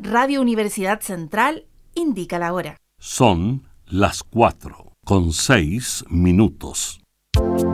Radio Universidad Central indica la hora. Son las 4:06.